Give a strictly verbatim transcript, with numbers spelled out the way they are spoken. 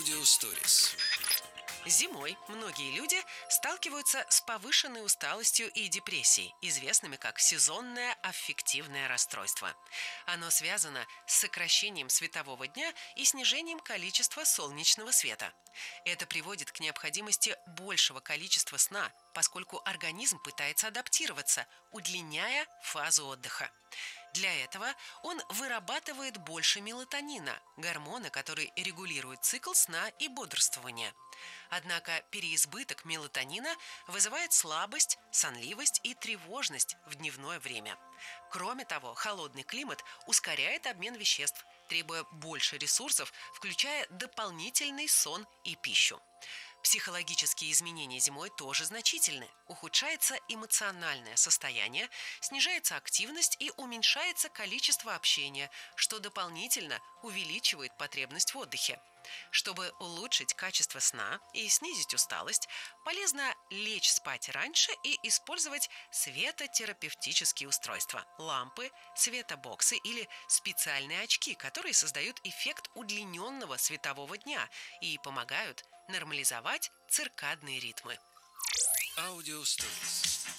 Аудиосторис. Зимой многие люди сталкиваются с повышенной усталостью и депрессией, известными как сезонное аффективное расстройство. Оно связано с сокращением светового дня и снижением количества солнечного света. Это приводит к необходимости большего количества сна, поскольку организм пытается адаптироваться, удлиняя фазу отдыха. Для этого он вырабатывает больше мелатонина, гормона, который регулирует цикл сна и бодрствования. Однако переизбыток мелатонина вызывает слабость, сонливость и тревожность в дневное время. Кроме того, холодный климат ускоряет обмен веществ, требуя больше ресурсов, включая дополнительный сон и пищу. Психологические изменения зимой тоже значительны. Ухудшается эмоциональное состояние, снижается активность и уменьшается количество общения, что дополнительно увеличивает потребность в отдыхе. Чтобы улучшить качество сна и снизить усталость, полезно лечь спать раньше и использовать светотерапевтические устройства, лампы, светобоксы или специальные очки, которые создают эффект удлиненного светового дня и помогают нормализовать циркадные ритмы. Аудиосторис.